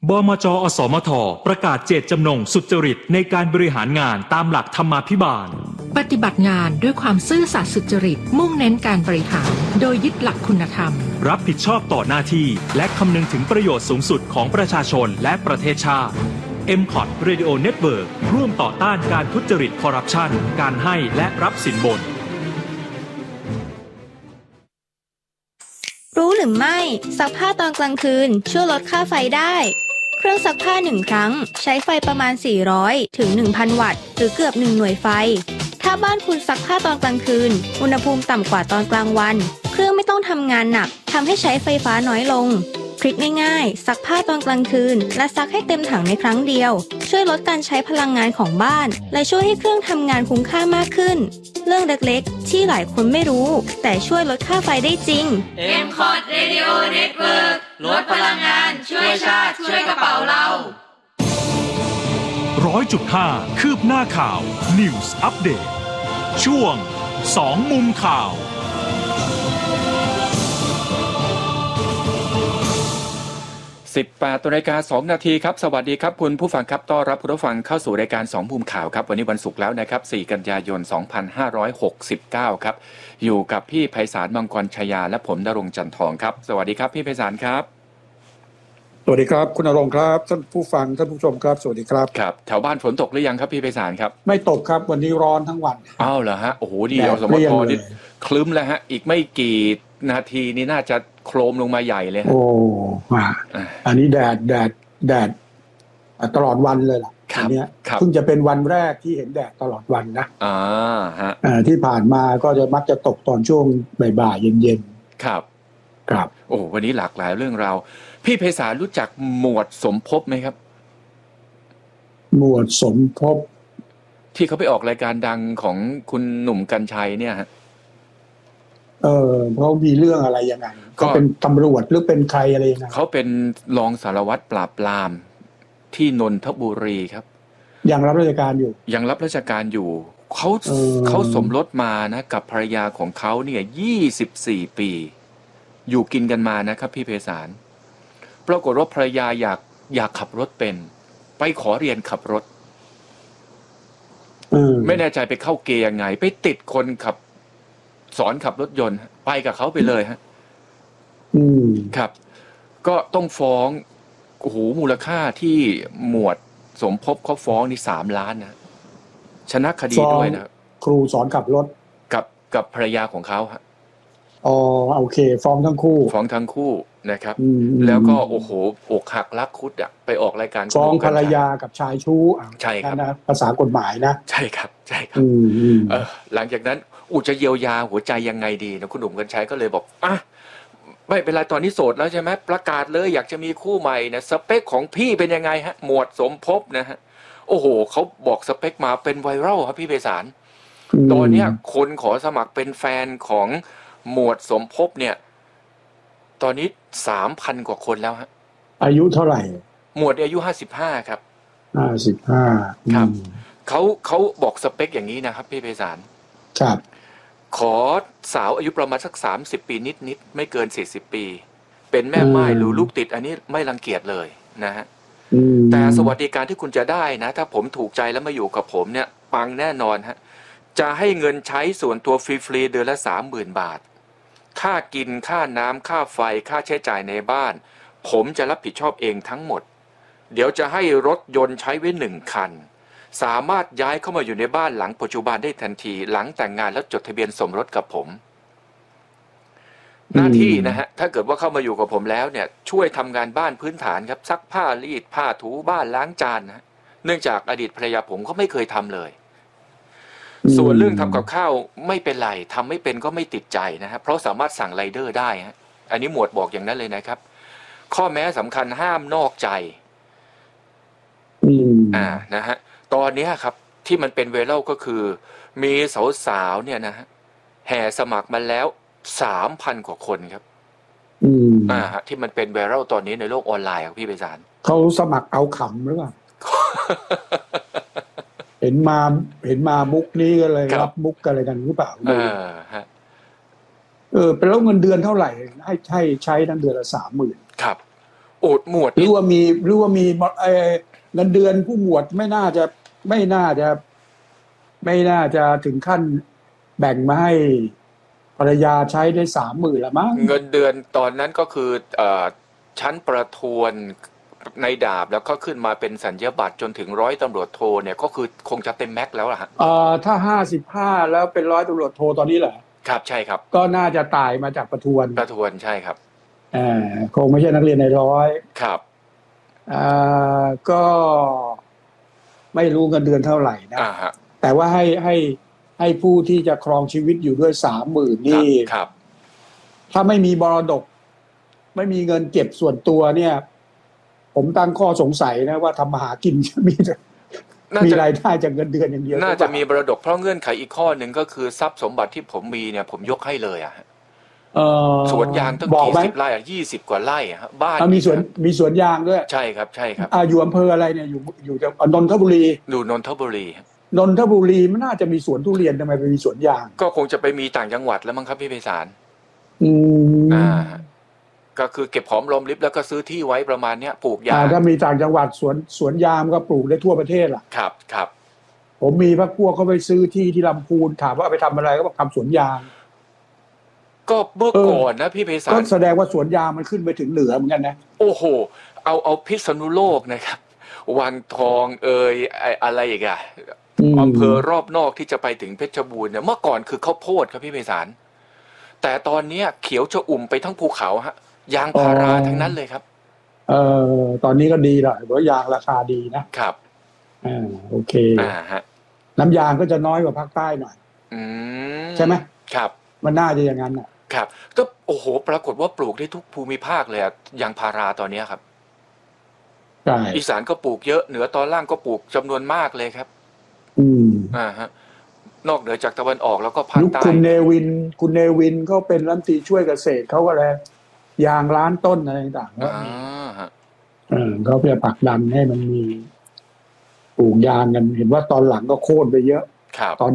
บมจ.อสมท.ประกาศเจตจำนงสุจริตในการบริหารงานตามหลักธรรมาภิบาลปฏิบัติงานด้วยความซื่อสัตย์สุจริตมุ่งเน้นการบริหารโดยยึดหลักคุณธรรมรับผิดชอบต่อหน้าที่และคำนึงถึงประโยชน์สูงสุดของประชาชนและประเทศชาติ MCOT Radio Network ร่วมต่อต้านการทุจริตคอร์รัปชันการให้และรับสินบนรู้หรือไม่ซักผ้าตอนกลางคืนช่วยลดค่าไฟได้เครื่องซักผ้า1ครั้งใช้ไฟประมาณ400ถึง 1,000 วัตต์หรือเกือบ1หน่วยไฟถ้าบ้านคุณซักผ้าตอนกลางคืนอุณหภูมิต่ำกว่าตอนกลางวันเครื่องไม่ต้องทำงานหนักทำให้ใช้ไฟฟ้าน้อยลงทริคง่ายๆซักผ้าตอนกลางคืนและซักให้เต็มถังในครั้งเดียวช่วยลดการใช้พลังงานของบ้านและช่วยให้เครื่องทำงานคุ้มค่ามากขึ้นเรื่องเล็กๆที่หลายคนไม่รู้แต่ช่วยลดค่าไฟได้จริง MCOT Radio Network ลดพลังงานช่วยชาติช่วยกระเป๋าเรา 100.5 คืบหน้าข่าว News Update ช่วง2มุมข่าว 18:02 นาทีครับสวัสดีครับคุณผู้ฟังครับต้อนรับคุณผู้ฟังเข้าสู่รายการ2มุมข่าวครับวันนี้วันศุกร์แล้วนะครับ4กันยายน2569ครับอยู่กับพี่ไพศาลมังกรชยาและผมณรงค์จันทองครับสวัสดีครับพี่ไพศาลครับสวัสดีครับคุณณรงค์ครับท่านผู้ฟังท่านผู้ชมครับสวัสดีครับครับแถวบ้านฝนตกหรือยังครับพี่ไพศาลครับไม่ตกครับวันนี้ร้อนทั้งวันอ้าวเหรอฮะโอ้โหดีอสมทนี่คลึ้มแล้วฮะอีกไม่กี่นาทีนี่น่าจะโครมลงมาใหญ่เลยฮะโอ้อันนี้แดดตลอดวันเลยล่ะอันนี้เพิ่งจะเป็นวันแรกที่เห็นแดดตลอดวันนะที่ผ่านมาก็จะมักจะตกตอนช่วงบ่ายๆเย็นๆครับครับโอ้วันนี้หลากหลายเรื่องราวพี่ไพศาลรู้จักหมวดสมภพไหมครับหมวดสมภพที่เขาไปออกรายการดังของคุณหนุ่มกรรชัยเนี่ยฮะเขามีเรื่องอะไรยังไงเขาเป็นตำรวจหรือเป็นใครอะไรยังไงเขาเป็นรองสารวัตรปราบปรามที่นนทบุรีครับยังรับราชการอยู่เขาสมรสมานะกับภรรยาของเขาเนี่ย24 ปีอยู่กินกันมานะครับพี่ไพศาลปรากฏว่าภรรยาอยากขับรถเป็นไปขอเรียนขับรถไม่แน่ใจไปเข้าเกย์ยังไงไปติดคนขับสอนขับรถยนต์ไปกับเขาไปเลยฮะครับก็ต้องฟ้องโอ้โหมูลค่าที่หมวดสมภพเขาฟ้องนี่3 ล้านนะชนะคดีด้วยนะครูสอนขับรถกับภรรยาของเขาฮะโอเคฟ้องทั้งคู่นะครับแล้วก็โอ้โหอกหักรักคุดอ่ะไปออกรายการฟ้องภรรยากับชายชู้ใช่ครับนะภาษากฎหมายนะใช่ครับหลังจากนั้นจะเยียวยาหัวใจยังไงดีนะคุณหนุ่มกรรชัยก็เลยบอกไม่เป็นไรตอนนี้โสดแล้วใช่ไหมประกาศเลยอยากจะมีคู่ใหม่นะสเปคของพี่เป็นยังไงฮะหมวดสมภพนะฮะโอ้โหเขาบอกสเปคมาเป็นไวรัลครับพี่ไพศาลตอนนี้คนขอสมัครเป็นแฟนของหมวดสมภพเนี่ยตอนนี้ 3,000 กว่าคนแล้วฮะอายุเท่าไหร่หมวดอายุ55ครับ 55 ครับเขาบอกสเปคอย่างนี้นะครับพี่ไพศาลครับขอสาวอายุประมาณสัก30 ปีนิดไม่เกิน40 ปีเป็นแม่ม่ายหรือลูกติดอันนี้ไม่รังเกียจเลยนะฮะแต่สวัสดิการที่คุณจะได้นะถ้าผมถูกใจแล้วมาอยู่กับผมเนี่ยปังแน่นอนฮะจะให้เงินใช้ส่วนตัวฟรีๆเดือนละ 30,000 บาทค่ากินค่าน้ำค่าไฟค่าใช้จ่ายในบ้านผมจะรับผิดชอบเองทั้งหมดเดี๋ยวจะให้รถยนต์ใช้ไว้1 คันสามารถย้ายเข้ามาอยู่ในบ้านหลังปัจจุบันได้ทันทีหลังแต่งงานแล้วจดทะเบียนสมรสกับผมหน้าที่นะฮะถ้าเกิดว่าเข้ามาอยู่กับผมแล้วเนี่ยช่วยทำงานบ้านพื้นฐานครับซักผ้ารีดผ้าถูบ้านล้างจานนะเนื่องจากอดีตภรรยาผมก็ไม่เคยทำเลยส่วนเรื่องทำกับข้าวไม่เป็นไรทำไม่เป็นก็ไม่ติดใจนะฮะเพราะสามารถสั่งไรเดอร์ได้ฮะอันนี้หมวดบอกอย่างนั้นเลยนะครับข้อแม้สำคัญห้ามนอกใจนะฮะตอนนี้ครับที่มันเป็นไวรัลก็คือมีสาวๆเนี่ยนะฮะแห่สมัครมาแล้ว 3,000 กว่าคนครับที่มันเป็นไวรัลตอนนี้ในโลกออนไลน์ครับพี่ไพศาลเขาสมัครเอาขำหรือเปล่า เห็นมามุกนี้ก็เลยรับมุกอะไรกันหรือเปล่าเป็นแล้วเงินเดือนเท่าไหร่ให้ใช้ทั้งเดือนละ 30,000 ครับโอดหมวดหรือว่ามีเงินเดือนผู้หมวดไม่น่าจะถึงขั้นแบ่งมาให้ภรรยาใช้ได้30,000ละมั้งเงินเดือนตอนนั้นก็คือชั้นประทวนในดาบแล้วก็ขึ้นมาเป็นสัญญาบัตรจนถึงร้อยตำรวจโทเนี่ยก็คือคงจะเต็มแม็กซ์แล้วล่ะฮะถ้า55แล้วเป็นร้อยตำรวจโทตอนนี้แหละครับใช่ครับก็น่าจะตายมาจากประทวนใช่ครับคงไม่ใช่นักเรียนในร้อยครับก็ไม่รู้เงินเดือนเท่าไหร่นะแต่ว่าให้ผู้ที่จะครองชีวิตอยู่ด้วย30,000นี่ถ้าไม่มีมรดกไม่มีเงินเก็บส่วนตัวเนี่ยผมตั้งข้อสงสัยนะว่าทำมาหากินจะมีรายได้จากเงินเดือนอย่างเดียวน่าจะมีมรดกเพราะเงื่อนไขอีกข้อหนึ่งก็คือทรัพย์สมบัติที่ผมมีเนี่ยผมยกให้เลยสวนยางตั้งกี่สิบไร่20 กว่าไร่บ้านมีสวนยางด้วยใช่ครับใช่ครับอยู่อำเภออะไรเนี่ยอยู่นนทบุรีอยู่นนทบุรีมันน่าจะมีสวนทุเรียนทำไมไปมีสวนยางก็คงจะไปมีต่างจังหวัดแล้วมั้งครับพี่ไพศาลก็คือเก็บหอมรอมริบแล้วก็ซื้อที่ไว้ประมาณเนี้ยปลูกยางถ้ามีต่างจังหวัดสวนยางก็ปลูกได้ทั่วประเทศล่ะครับผมมีพรรคพวกเขาไปซื้อที่ลำพูนถามว่าเอาไปทำอะไรก็บอกทำสวนยางก็เมื่อก่อนนะพี่ไพศาลก็แสดงว่าสวนยางมันขึ้นไปถึงเหนือเหมือนกันนะโอ้โหเอาพิษณุโลกนะครับวังทองอะไรอีกอะอำเภอรอบนอกที่จะไปถึงเพชรบูรณ์เนี่ยเมื่อก่อนคือข้าวโพดครับพี่ไพศาลแต่ตอนนี้เขียวชอุ่มไปทั้งภูเขาฮะยางพาราทั้งนั้นเลยครับตอนนี้ก็ดีแหละเพราะยางราคาดีนะครับโอเคฮะน้ำยางก็จะน้อยกว่าภาคใต้หน่อยใช่ไหมครับมันน่าจะอย่างนั้นครับก็โอ้โหปรากฏว่าปลูกได้ทุกภูมิภาคเลยยางพาราตอนนี้ครับอีสานก็ปลูกเยอะเหนือตอนล่างก็ปลูกจำนวนมากเลยครับฮะนอกเหนือจากตะวันออกแล้วก็ภาคใต้คุณเนวินเขาเป็นรัฐมนตรีช่วยเกษตรเขาก็เลยยางล้านต้นอะไรต่างๆเขาเพื่อผลักดันให้มันมีปลูกยางกันเห็นว่าตอนหลังก็โค่นไปเยอะตอน